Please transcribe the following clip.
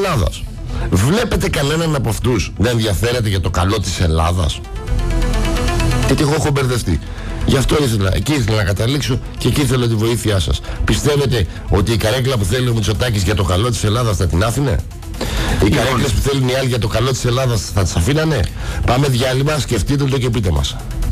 Ελλάδας. Βλέπετε κανέναν από αυτούς να ενδιαφέρεται για το καλό της Ελλάδας? Γιατί εγώ έχω μπερδευτεί. Γι' αυτό εκεί ήθελα να καταλήξω και εκεί ήθελα τη βοήθειά σας. Πιστεύετε ότι η καρέκλα που θέλει ο Μητσοτάκης για το καλό της Ελλάδας θα την άφηνε? Οι καρέκλες που θέλουν οι άλλοι για το καλό της Ελλάδας θα τις αφήνανε? Πάμε διάλειμμα, σκεφτείτε το και πείτε μας.